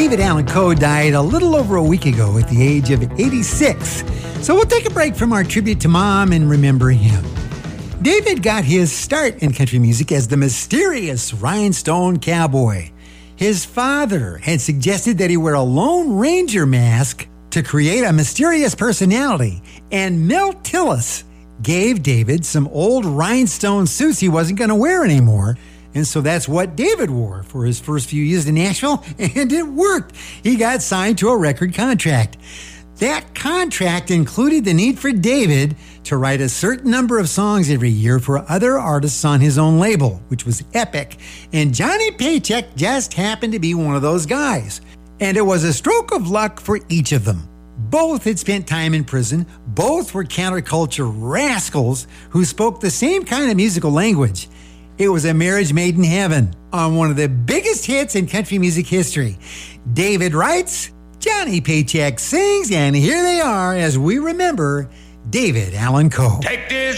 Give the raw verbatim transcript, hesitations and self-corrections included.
David Allan Coe died a little over a week ago at the age of eighty-six. So we'll take a break from our tribute to Mom and remember him. David got his start in country music as the mysterious Rhinestone Cowboy. His father had suggested that he wear a Lone Ranger mask to create a mysterious personality, and Milt Tillis gave David some old rhinestone suits he wasn't going to wear anymore. And so that's what David wore for his first few years in Nashville, and it worked. He got signed to a record contract. That contract included the need for David to write a certain number of songs every year for other artists on his own label, which was Epic. And Johnny Paycheck just happened to be one of those guys. And it was a stroke of luck for each of them. Both had spent time in prison. Both were counterculture rascals who spoke the same kind of musical language. It was a marriage made in heaven on one of the biggest hits in country music history. David writes, Johnny Paycheck sings, and here they are as we remember David Allan Coe. Take this